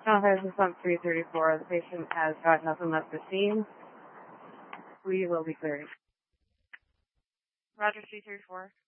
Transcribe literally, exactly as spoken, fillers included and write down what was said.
This is on three thirty-four. The patient has got nothing left to see. We will be clearing. Roger, three thirty-four.